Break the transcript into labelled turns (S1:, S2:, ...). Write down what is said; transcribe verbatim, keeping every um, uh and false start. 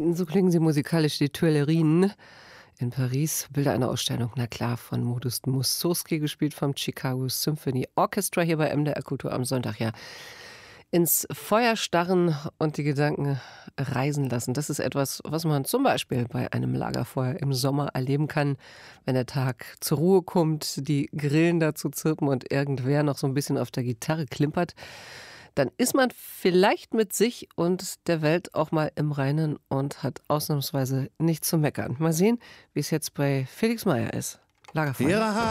S1: So klingen sie musikalisch, die Tuilerien in Paris. Bilder einer Ausstellung, na klar, von Modest Mussorgsky, gespielt vom Chicago Symphony Orchestra, hier bei M D R Kultur am Sonntag. Ja, ins Feuer starren und die Gedanken reisen lassen. Das ist etwas, was man zum Beispiel bei einem Lagerfeuer im Sommer erleben kann, wenn der Tag zur Ruhe kommt, die Grillen dazu zirpen und irgendwer noch so ein bisschen auf der Gitarre klimpert. Dann ist man vielleicht mit sich und der Welt auch mal im Reinen und hat ausnahmsweise nichts zu meckern. Mal sehen, wie es jetzt bei Felix Meyer ist. Lagerfeuer.